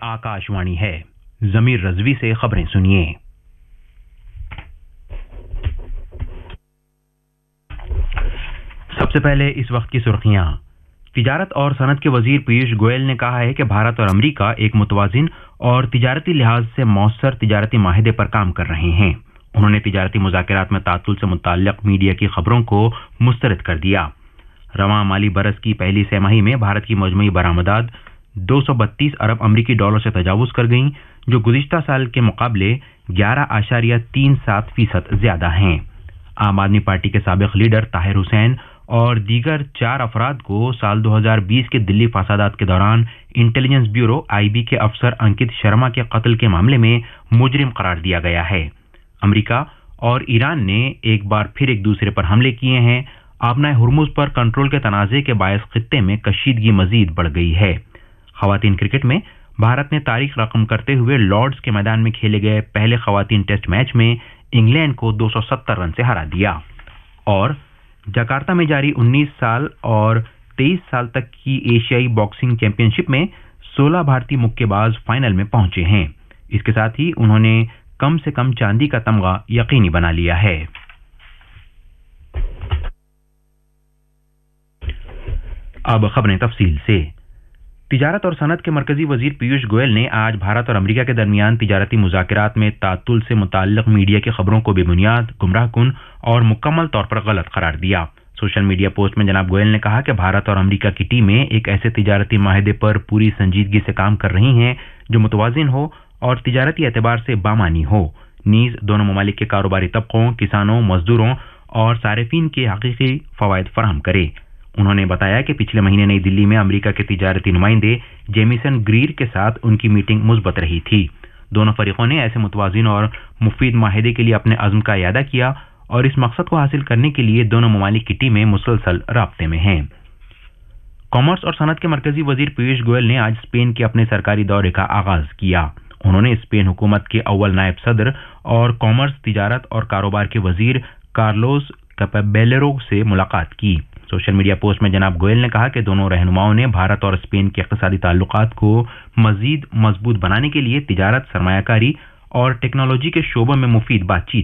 आकाशवाणी है। जमीर रजवी से खबरें सुनिए। सबसे पहले इस वक्त की सुर्खियां। तिजारत और सनत के वजीर पीयूष गोयल ने कहा है कि भारत और अमेरिका एक मुतवाजिन और तिजारती लिहाज से मौसर तिजारती माहिदे पर काम कर रहे हैं। उन्होंने तिजारती मुज़ाकरात में तातुल से मुताल्लिक़ मीडिया की खबरों को मुस्तरद कर दिया। रवां माली बरस की पहली तिमाही में भारत की मजमूई बरामदात 232 अरब अमरीकी डॉलर से तजावुज़ कर गईं, जो गुज़िश्ता साल के मुकाबले 11.37% ज्यादा हैं। आम आदमी पार्टी के साबिक़ लीडर ताहिर हुसैन और दीगर 4 अफराद को साल 2020 के दिल्ली फसादात के दौरान इंटेलिजेंस ब्यूरो आईबी के अफसर अंकित शर्मा के कत्ल के मामले में मुजरिम करार दिया गया है। अमेरिका और ईरान ने एक बार फिर एक दूसरे पर हमले किए हैं। आबनाए हुर्मुज़ पर कंट्रोल के तनाज़े के बायस खित्ते में कशीदगी मजीद बढ़ गई है। ख़वातीन क्रिकेट में भारत ने तारीख रकम करते हुए लॉर्ड्स के मैदान में खेले गए पहले ख़वातीन टेस्ट मैच में इंग्लैंड को 270 रन से हरा दिया। और जकार्ता में जारी 19 साल और 23 साल तक की एशियाई बॉक्सिंग चैंपियनशिप में 16 भारतीय मुक्केबाज फाइनल में पहुंचे हैं। इसके साथ ही उन्होंने कम से कम चांदी का तमगा यकीनी बना लिया है। अब खबरें तफसील से। तिजारत और सनत के मरकजी वजीर पीयूष गोयल ने आज भारत और अमेरिका के दरमियान तिजारती मुज़ाकरात में तातुल से मुताल्लिक़ मीडिया की खबरों को बेबुनियाद, गुमराहकुन और मुकम्मल तौर पर गलत करार दिया। सोशल मीडिया पोस्ट में जनाब गोयल ने कहा कि भारत और अमेरिका की टीमें एक ऐसे तिजारती माहिदे पर पूरी संजीदगी से काम कर रही हैं जो मुतवाजिन हो और तिजारती एतबार से बामानी हो, नीज़ दोनों ममालिक के कारोबारी तबकों, किसानों, मजदूरों और सारिफीन के हकीकी फ़वाइद फराहम करे। उन्होंने बताया कि पिछले महीने नई दिल्ली में अमेरिका के तिजारती नुमाइंदे जेमिसन ग्रीर के साथ उनकी मीटिंग मुस्बत रही थी। दोनों फरीकों ने ऐसे मुतवाजिन और मुफीद माहिदे के लिए अपने अज़्म का इयादा किया और इस मकसद को हासिल करने के लिए दोनों ममालिक की टीमें मुसलसल राब्ते में हैं। कॉमर्स और सनत के मरकजी वजीर पीयूष गोयल ने आज स्पेन के अपने सरकारी दौरे का आगाज किया। उन्होंने स्पेन हुकूमत के अव्वल नायब सदर और कॉमर्स, तिजारत और कारोबार के वजीर कार्लोस कैपेबेलेरो से मुलाकात की। सोशल मीडिया पोस्ट में जनाब गोयल ने कहा कि दोनों रहनुमाओं ने भारत और स्पेन के इक़्तिसादी ताल्लुकात को मजीद मजबूत बनाने के लिए तिजारत, सरमायाकारी और टेक्नोलॉजी के शोबों में मुफीद बातचीत